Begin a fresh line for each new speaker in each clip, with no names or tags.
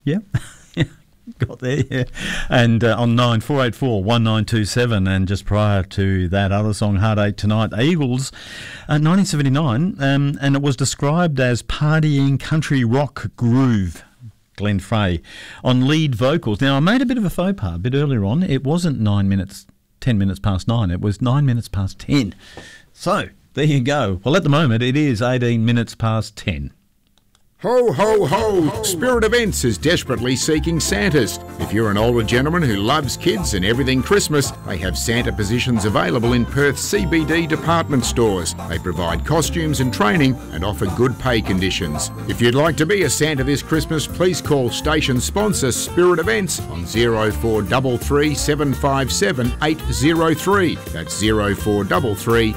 Yeah. Got there, yeah. And on 9484 1927, and just prior to that other song, Heartache Tonight, Eagles, 1979, and it was described as partying country rock groove. Glenn Frey on lead vocals. Now, I made a bit of a faux pas a bit earlier on. It wasn't 10 minutes past 9. It was 9 minutes past 10. So, there you go. Well, at the moment, it is 18 minutes past 10.
Ho, ho, ho! Spirit Events is desperately seeking Santas. If you're an older gentleman who loves kids and everything Christmas, they have Santa positions available in Perth's CBD department stores. They provide costumes and training and offer good pay conditions. If you'd like to be a Santa this Christmas, please call station sponsor Spirit Events on 0433 757 803. That's 0433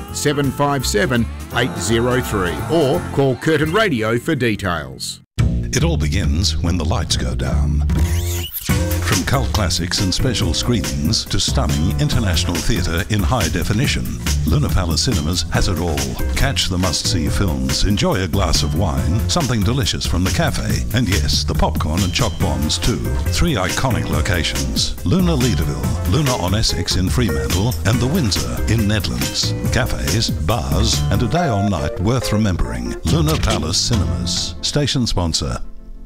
757 803. Or call Curtin Radio for details.
It all begins when the lights go down. From cult classics and special screenings to stunning international theatre in high definition, Luna Palace Cinemas has it all. Catch the must-see films, enjoy a glass of wine, something delicious from the cafe, and yes, the popcorn and choc bombs too. 3 iconic locations: Luna Leederville, Luna on Essex in Fremantle, and the Windsor in Nedlands. Cafes, bars, and a day or night worth remembering. Luna Palace Cinemas. Station sponsor.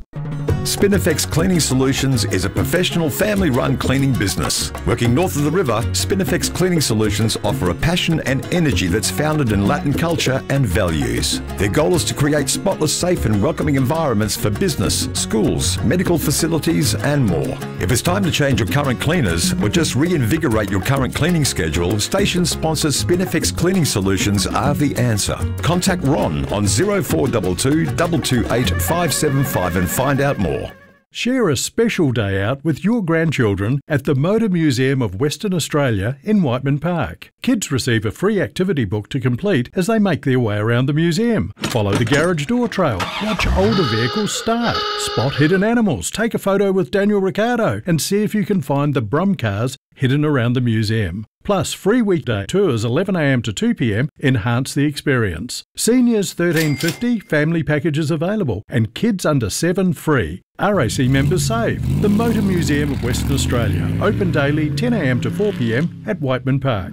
Spinifex Cleaning Solutions is a professional family-run cleaning business. Working north of the river, Spinifex Cleaning Solutions offer a passion and energy that's founded in Latin culture and values. Their goal is to create spotless, safe and welcoming environments for business, schools, medical facilities and more. If it's time to change your current cleaners or just reinvigorate your current cleaning schedule, station sponsor Spinifex Cleaning Solutions are the answer. Contact Ron on 0422 228 575 and find out more.
Share a special day out with your grandchildren at the Motor Museum of Western Australia in Whiteman Park. Kids receive a free activity book to complete as they make their way around the museum. Follow the garage door trail, watch older vehicles start, spot hidden animals, take a photo with Daniel Ricciardo and see if you can find the Brum cars hidden around the museum. Plus, free weekday tours 11 a.m. to 2 p.m. enhance the experience. Seniors $13.50, family packages available, and kids under 7 free. RAC members save. The Motor Museum of Western Australia, open daily 10 a.m. to 4 p.m. at Whiteman Park.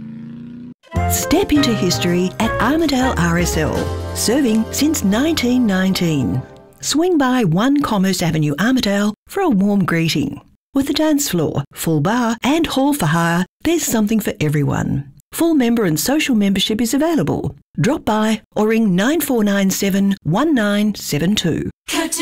Step into history at Armidale RSL, serving since 1919. Swing by 1 Commerce Avenue, Armidale for a warm greeting. With a dance floor, full bar and hall for hire, there's something for everyone. Full member and social membership is available. Drop by or ring 9497 1972.